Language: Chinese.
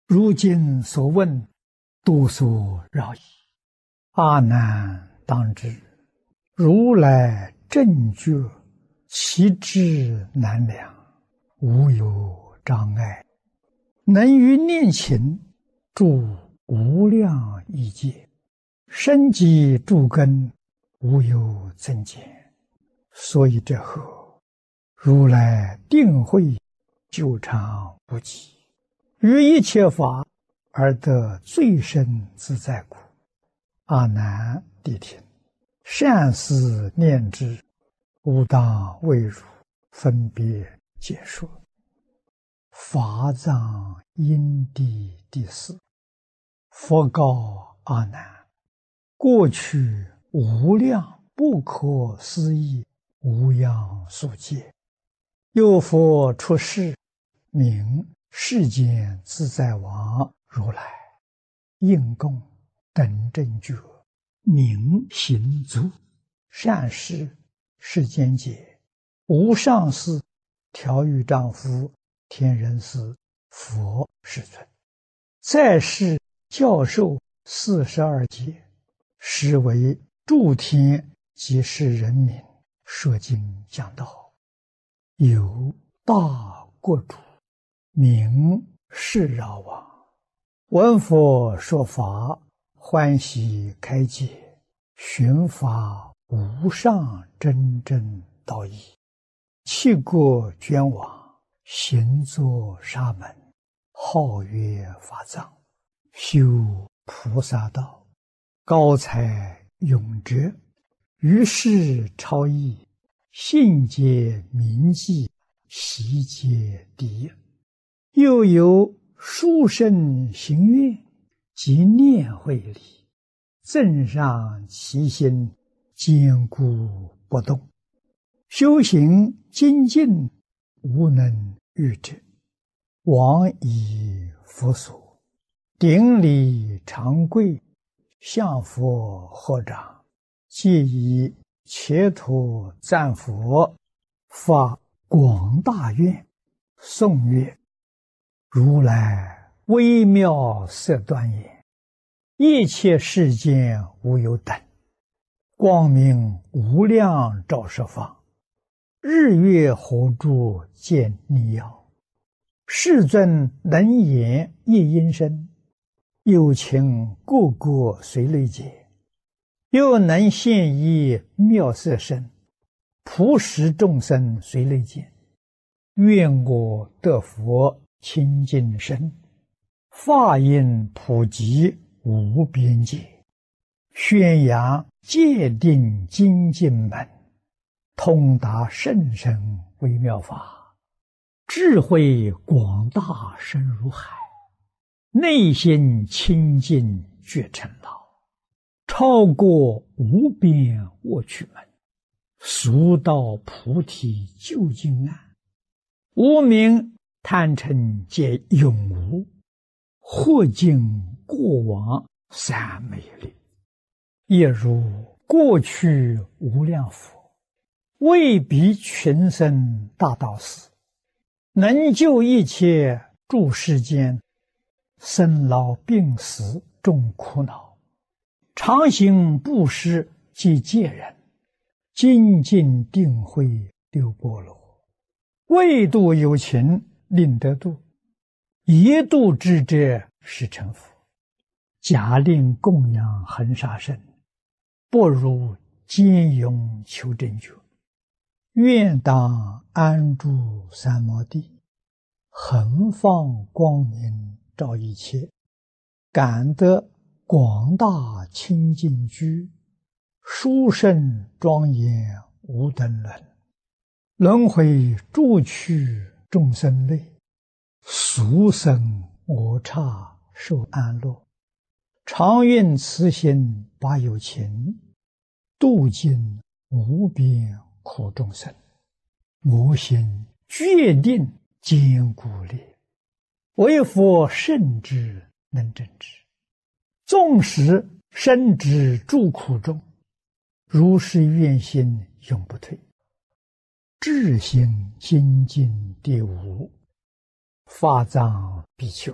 如今所问，多所扰矣。阿难当知，如来正觉，其智难量，无有障碍，能于念勤，住无量亿劫，深积诸根，无有增减。所以这后，如来定慧久长不极，于一切法而得最深自在故。阿难谛听，善思念之，吾当为汝分别解说。法藏因地第四。佛告阿难：过去无量不可思议无量数劫，有佛出世，名世间自在王如来，应供等正觉，明行足，善事世间解，无上士，调御丈夫，天人师，佛世尊，在世教授42劫，实为诸天及世人民说经讲道。有大国主，名释饶王，闻佛说法，欢喜开解，寻发无上真正道义，弃国捐往，行作沙门，号曰法藏，修菩萨道，高才永哲，于世超逸，信解铭记，习皆第一。又有殊胜行愿及念慧力，增上其心，坚固不动，修行精进，无能御之。往以佛所，顶礼长跪，向佛合掌，皆以切土赞佛，发广大愿，颂曰：如来微妙色端严，一切世间无有等，光明无量照十方，日月火柱见逆耀，世尊能言一音声，有情个个随类解，又能现一妙色身，普使众生随类见。愿我得佛清净身，法音普及无边界，宣扬戒定精进门，通达甚深微妙法，智慧广大深如海，内心清净觉成道，超过无边卧趣门，速到菩提究竟岸，无明贪嗔皆永无，或尽过往三昧力，也如过去无量佛，为彼群生大道士，能救一切诸世间生老病死众苦恼，常行布施及戒人，精进定慧六波罗，为度有情令得度，一度之者是成佛。假令供养恒沙身，不如坚勇求正觉。愿当安住三摩地，恒放光明照一切，感得广大清净居，殊胜庄严无等伦，轮回诸趣众生类，俗生我刹受安乐，常愿慈心把有情，度尽无边苦众生。我心决定坚固力，为佛圣之能证之，纵使身之诸苦中，如是愿心永不退。智行精进第五，法藏比丘，